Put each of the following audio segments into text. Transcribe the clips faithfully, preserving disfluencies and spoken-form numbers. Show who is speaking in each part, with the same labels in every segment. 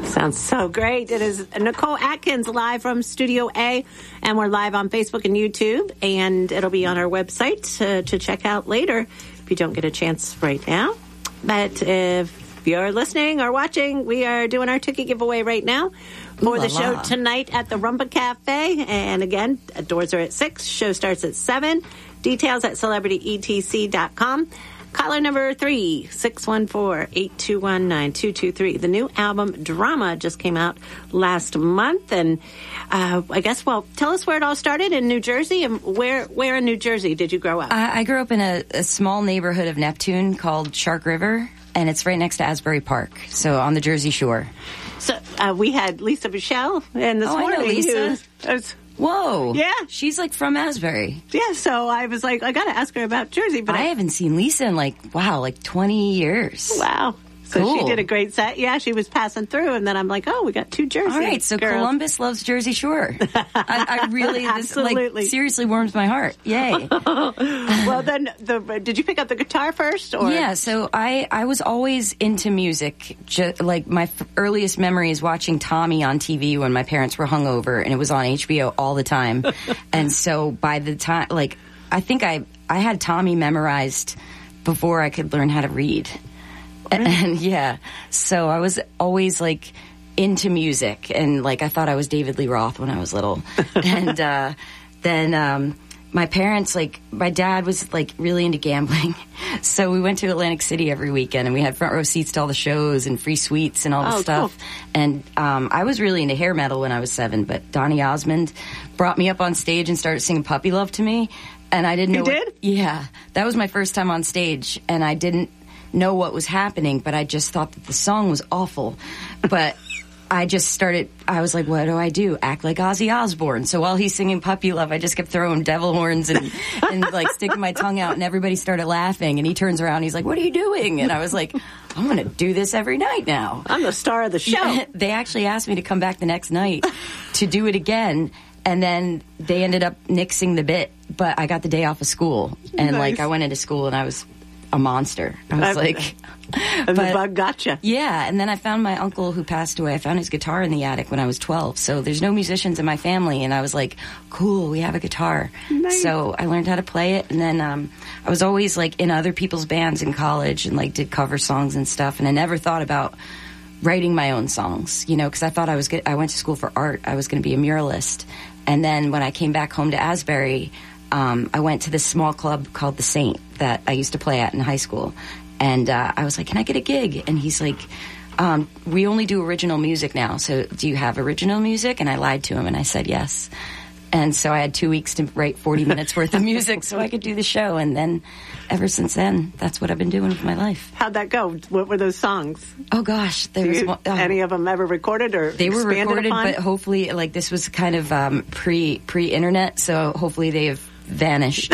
Speaker 1: Sounds so great. It is Nicole Atkins live from Studio A, and we're live on Facebook and YouTube, and it'll be on our website to, to check out later if you don't get a chance right now. But if you're listening or watching, we are doing our ticket giveaway right now for
Speaker 2: Ooh,
Speaker 1: the
Speaker 2: la,
Speaker 1: show
Speaker 2: la.
Speaker 1: tonight at the Rumba Cafe. And again, doors are at six. Show starts at seven. Details at celebrity e t c dot com. Caller number three, six one four, eight two one, nine two two three. The new album, Drama, just came out last month. And uh, I guess, well, tell us where it all started in New Jersey. And where where in New Jersey did you grow up?
Speaker 2: I, I grew up in a, a small neighborhood of Neptune called Shark River, and it's right next to Asbury Park, so on the Jersey Shore.
Speaker 1: So uh, we had Lisa Michelle in this
Speaker 2: Oh, I know
Speaker 1: morning.
Speaker 2: Lisa.
Speaker 1: who was-
Speaker 2: Whoa.
Speaker 1: Yeah.
Speaker 2: She's like from Asbury.
Speaker 1: yeah, so I was like, I got to ask her about Jersey. But
Speaker 2: I haven't seen Lisa in like, wow, like twenty years.
Speaker 1: Wow. So
Speaker 2: Cool.
Speaker 1: she did a great set. Yeah, she was passing through, and then I'm like, oh, we got two Jersey
Speaker 2: All right, so
Speaker 1: girls.
Speaker 2: Columbus loves Jersey Shore. I, I really, this
Speaker 1: Absolutely.
Speaker 2: like seriously warms my heart. Yay.
Speaker 1: Well, then, the, did you pick up the guitar first? Or?
Speaker 2: Yeah, so I, I was always into music. Just, like, my f- earliest memory is watching Tommy on T V when my parents were hungover, and it was on H B O all the time. And so by the time, like, I think I, I had Tommy memorized before I could learn how to read. And, and yeah, so I was always, like, into music. And, like, I thought I was David Lee Roth when I was little. And uh, then... Um, my parents, like, my dad was, like, really into gambling. So we went to Atlantic City every weekend, and we had front row seats to all the shows and free suites and all the
Speaker 1: Oh,
Speaker 2: stuff.
Speaker 1: cool.
Speaker 2: And um, I was really into hair metal when I was seven, but Donny Osmond brought me up on stage and started singing Puppy Love to me. And I didn't
Speaker 1: He
Speaker 2: know what-
Speaker 1: did?
Speaker 2: Yeah. That was my first time on stage, and I didn't know what was happening, but I just thought that the song was awful. But... I just started, I was like, what do I do? Act like Ozzy Osbourne. So while he's singing Puppy Love, I just kept throwing devil horns and, and like sticking my tongue out, and everybody started laughing. And he turns around and he's like, what are you doing? And I was like, I'm going to do this every night now.
Speaker 1: I'm the star of the show.
Speaker 2: They actually asked me to come back the next night to do it again. And then they ended up nixing the bit, but I got the day off of school. And
Speaker 1: Nice.
Speaker 2: like I went into school and I was a monster. I was
Speaker 1: I-
Speaker 2: like...
Speaker 1: And the
Speaker 2: but-
Speaker 1: bug gotcha.
Speaker 2: Yeah, and then I found my uncle who passed away. I found his guitar in the attic when I was twelve. So there's no musicians in my family, and I was like, cool, we have a guitar.
Speaker 1: Nice.
Speaker 2: So I learned how to play it, and then um, I was always like in other people's bands in college and like did cover songs and stuff, and I never thought about writing my own songs, you know, because I thought I was good. I went to school for art. I was going to be a muralist. And then when I came back home to Asbury, um, I went to this small club called The Saint that I used to play at in high school. And uh, I was like, can I get a gig? And he's like, um, we only do original music now. So do you have original music? And I lied to him and I said yes. And so I had two weeks to write forty minutes worth of music so I could do the show. And then ever since then, that's what I've been doing with my life.
Speaker 1: How'd that go? What were those songs?
Speaker 2: Oh, gosh. There
Speaker 1: Do
Speaker 2: was
Speaker 1: you-
Speaker 2: one, oh.
Speaker 1: Any of them ever recorded or
Speaker 2: They were
Speaker 1: expanded
Speaker 2: recorded,
Speaker 1: upon?
Speaker 2: but hopefully, like, this was kind of um, pre, pre-internet, so hopefully they have vanished,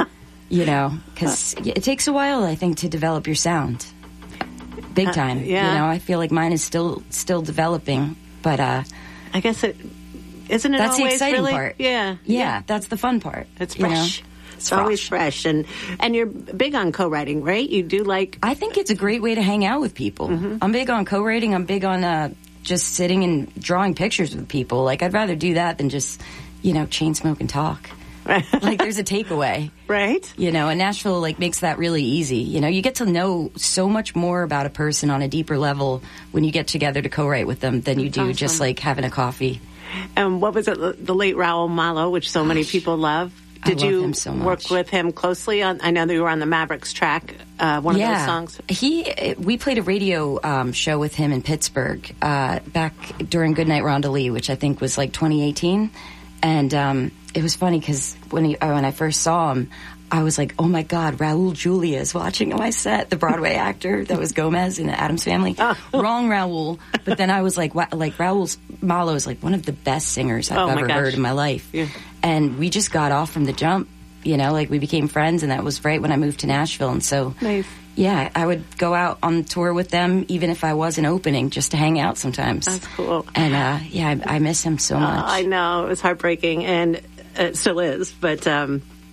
Speaker 2: you know, because it takes a while, I think, to develop your sound. Big time.
Speaker 1: Uh, yeah.
Speaker 2: You know, I feel like mine is still still developing, but uh,
Speaker 1: I guess it isn't it
Speaker 2: that's the
Speaker 1: always
Speaker 2: exciting
Speaker 1: really?
Speaker 2: part.
Speaker 1: Yeah,
Speaker 2: Yeah, that's the fun part.
Speaker 1: It's
Speaker 2: you know?
Speaker 1: fresh.
Speaker 2: It's
Speaker 1: It's always fresh, and and you're big on co-writing, right? You do like
Speaker 2: I think it's a great way to hang out with people.
Speaker 1: Mm-hmm.
Speaker 2: I'm big on co-writing. I'm big on uh, just sitting and drawing pictures with people. Like, I'd rather do that than just, you know, chain smoke and talk. Like, there's a takeaway.
Speaker 1: right.
Speaker 2: You know, and Nashville, like, makes that really easy. You know, you get to know so much more about a person on a deeper level when you get together to co-write with them than you do
Speaker 1: awesome.
Speaker 2: just, like, having a coffee.
Speaker 1: And what was it? The late Raul Malo, which so many people love.
Speaker 2: I
Speaker 1: Did
Speaker 2: love
Speaker 1: you
Speaker 2: him so
Speaker 1: work
Speaker 2: much.
Speaker 1: with him closely on? I know that you were on the Mavericks track. Uh, one of those songs.
Speaker 2: He, we played a radio um, show with him in Pittsburgh uh, back during Goodnight Rondelie, which I think was like twenty eighteen. And um, it was funny because when, he, uh, when I first saw him, I was like, oh my God, Raul Julia is watching my set, the Broadway actor that was Gomez in Addams Family.
Speaker 1: Oh.
Speaker 2: Wrong Raul. But then I was like, wow, like Raul Malo is like one of the best singers I've
Speaker 1: Oh, my
Speaker 2: ever
Speaker 1: gosh.
Speaker 2: heard in my life.
Speaker 1: Yeah.
Speaker 2: And we just got off from the jump, you know, like we became friends, and that was right when I moved to Nashville. And so,
Speaker 1: Nice.
Speaker 2: yeah, I would go out on tour with them, even if I wasn't opening, just to hang out sometimes.
Speaker 1: That's cool.
Speaker 2: And, uh, yeah, I, I miss him so much.
Speaker 1: Uh, I know it was heartbreaking, and it still is. But um,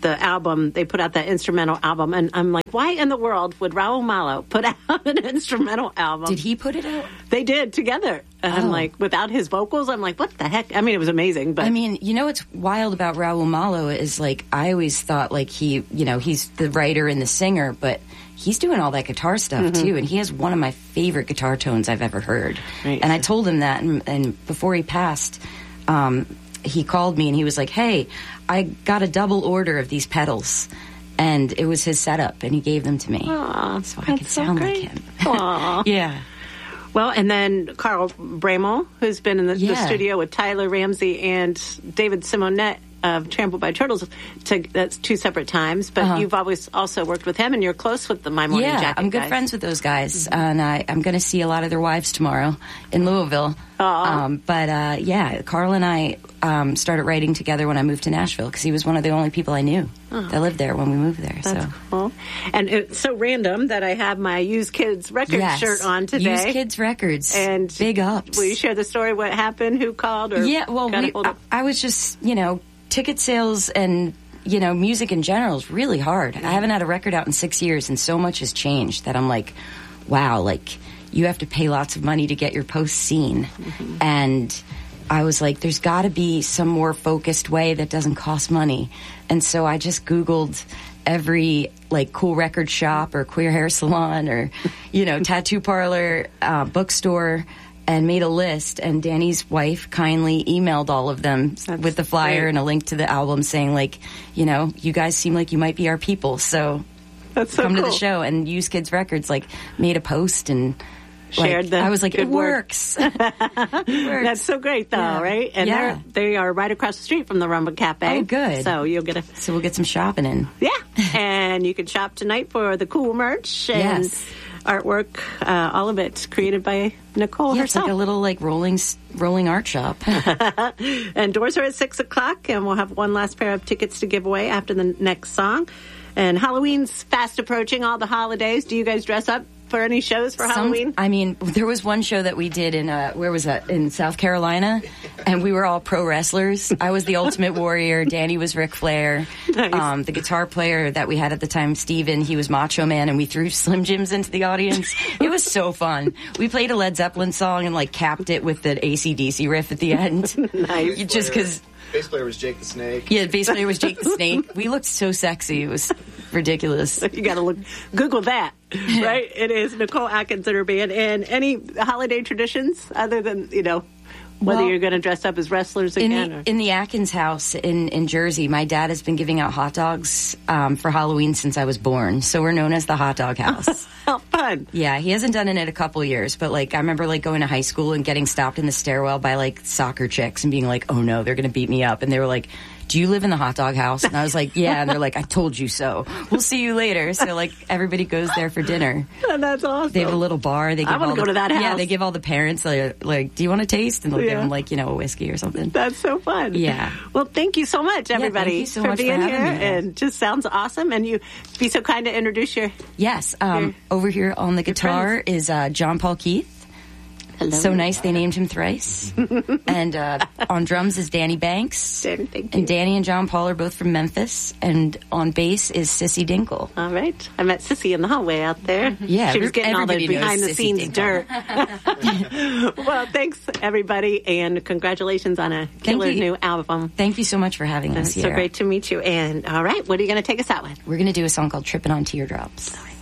Speaker 1: the album, they put out that instrumental album, and I'm like, why in the world would Raul Malo put out an instrumental album?
Speaker 2: Did he put it out?
Speaker 1: They did together. And I'm
Speaker 2: Oh.
Speaker 1: like, without his vocals, I'm like, what the heck? I mean, it was amazing, but
Speaker 2: I mean, you know what's wild about Raul Malo is, like, I always thought, like, he, you know, he's the writer and the singer, but he's doing all that guitar stuff,
Speaker 1: Mm-hmm.
Speaker 2: too, and he has one of my favorite guitar tones I've ever heard.
Speaker 1: Right.
Speaker 2: And I told him that, and, and before he passed, um, he called me, and he was like, hey, I got a double order of these pedals, and it was his setup, and he gave them to me.
Speaker 1: Aw,
Speaker 2: so I
Speaker 1: that's
Speaker 2: could
Speaker 1: so
Speaker 2: sound
Speaker 1: great.
Speaker 2: like him.
Speaker 1: Aw.
Speaker 2: Yeah.
Speaker 1: Well, and then Carl Bramall, who's been in the, the
Speaker 2: Yeah.
Speaker 1: studio with Tyler Ramsey and David Simonette of Trampled by Turtles. To, that's two separate times, but
Speaker 2: Uh-huh.
Speaker 1: you've always also worked with him, and you're close with the My Morning
Speaker 2: Yeah,
Speaker 1: Jacket
Speaker 2: I'm good
Speaker 1: guys.
Speaker 2: friends with those guys, and I, I'm going to see a lot of their wives tomorrow in Louisville.
Speaker 1: Aw.
Speaker 2: Um, but uh, yeah, Carl and I um, started writing together when I moved to Nashville because he was one of the only people I knew that lived there when we moved there.
Speaker 1: That's
Speaker 2: so
Speaker 1: cool. And it's so random that I have my Used Kids Records
Speaker 2: yes.
Speaker 1: shirt on today.
Speaker 2: Used Kids Records,
Speaker 1: And
Speaker 2: big ups.
Speaker 1: Will you share the story? What happened? Who called? Or
Speaker 2: Yeah, well,
Speaker 1: got a
Speaker 2: we,
Speaker 1: hold
Speaker 2: I,
Speaker 1: of-
Speaker 2: I was just, you know, ticket sales and, you know, music in general is really hard. I haven't had a record out in six years, and so much has changed that I'm like, wow, like, you have to pay lots of money to get your post seen.
Speaker 1: Mm-hmm.
Speaker 2: And I was like, there's got to be some more focused way that doesn't cost money. And so I just Googled every, like, cool record shop or queer hair salon or, you know, tattoo parlor, uh, bookstore, and made a list, and Danny's wife kindly emailed all of them
Speaker 1: That's
Speaker 2: with the flyer
Speaker 1: great.
Speaker 2: and a link to the album saying, like, you know, you guys seem like you might be our people, so
Speaker 1: That's so
Speaker 2: come
Speaker 1: cool.
Speaker 2: to the show. And Used Kids Records, like, made a post and
Speaker 1: Shared
Speaker 2: like,
Speaker 1: the
Speaker 2: I was like,
Speaker 1: good
Speaker 2: it
Speaker 1: word.
Speaker 2: works. It works.
Speaker 1: That's so great, though,
Speaker 2: Yeah.
Speaker 1: right? And
Speaker 2: Yeah.
Speaker 1: they're, they are right across the street from the Rumba Cafe.
Speaker 2: Oh, good.
Speaker 1: So you'll get a
Speaker 2: So we'll get some shopping in.
Speaker 1: yeah, and you can shop tonight for the cool merch and
Speaker 2: Yes.
Speaker 1: artwork. Uh, all of it created by Nicole
Speaker 2: Yeah, it's
Speaker 1: herself.
Speaker 2: like a little like rolling s- rolling art shop.
Speaker 1: And doors are at six o'clock, and we'll have one last pair of tickets to give away after the next song. And Halloween's fast approaching. All the holidays. Do you guys dress up for any shows for
Speaker 2: Some-
Speaker 1: Halloween?
Speaker 2: I mean, there was one show that we did in uh, where was that? In South Carolina, and we were all pro wrestlers. I was the Ultimate Warrior. Danny was Ric Flair.
Speaker 1: Nice.
Speaker 2: Um, the guitar player that we had at the time, Steven, he was Macho Man, and we threw Slim Jims into the audience. It was so fun. We played a Led Zeppelin song and like capped it with the A C D C riff at the end.
Speaker 1: Nice.
Speaker 2: You- Just because.
Speaker 3: Bass player was Jake the Snake.
Speaker 2: Yeah, bass player was Jake the Snake. We looked so sexy. It was ridiculous.
Speaker 1: You got to look, Google that, right? It is Nicole Atkins and her band. And any holiday traditions other than, you know, whether
Speaker 2: Well,
Speaker 1: you're going to dress up as wrestlers
Speaker 2: In
Speaker 1: again?
Speaker 2: the,
Speaker 1: or?
Speaker 2: in the Atkins house in, in Jersey, my dad has been giving out hot dogs um, for Halloween since I was born. So we're known as the hot dog house.
Speaker 1: How fun.
Speaker 2: Yeah, he hasn't done it in a couple years, but like I remember like going to high school and getting stopped in the stairwell by like soccer chicks and being like, "Oh no, they're going to beat me up." And they were like, "Do you live in the hot dog house?" And I was like, "Yeah." And they're like, "I told you so. We'll see you later." So like everybody goes there for dinner.
Speaker 1: That's awesome.
Speaker 2: They have a little bar. They give
Speaker 1: I wanna
Speaker 2: all
Speaker 1: go
Speaker 2: the,
Speaker 1: to that
Speaker 2: Yeah,
Speaker 1: house.
Speaker 2: they give all the parents like, like, "Do you want to taste?" And they'll give
Speaker 1: Yeah.
Speaker 2: them like you know a whiskey or something.
Speaker 1: That's so fun.
Speaker 2: Yeah.
Speaker 1: Well, thank you so much, everybody,
Speaker 2: thank you so
Speaker 1: for
Speaker 2: much for
Speaker 1: being
Speaker 2: having
Speaker 1: here.
Speaker 2: me.
Speaker 1: And just sounds awesome. And you be so kind to introduce your.
Speaker 2: Yes, um,
Speaker 1: Your-
Speaker 2: over here on the guitar is uh, John Paul Keith.
Speaker 1: Hello.
Speaker 2: So nice they named him thrice. And uh, on drums is Danny Banks.
Speaker 1: Danny, thank you.
Speaker 2: And Danny and John Paul are both from Memphis. And on bass is Sissy Dinkle.
Speaker 1: All right. I met Sissy in the hallway out there.
Speaker 2: Yeah,
Speaker 1: She was
Speaker 2: every-
Speaker 1: getting all the
Speaker 2: everybody knows
Speaker 1: behind the
Speaker 2: Sissy
Speaker 1: scenes
Speaker 2: Dinkle.
Speaker 1: dirt. Well, thanks, everybody. And congratulations on a killer
Speaker 2: you.
Speaker 1: new album.
Speaker 2: Thank you so much for having us
Speaker 1: It's
Speaker 2: here.
Speaker 1: so great to meet you. And all right, what are you going to take us out with?
Speaker 2: We're going to do a song called Trippin' on Teardrops.
Speaker 1: All right.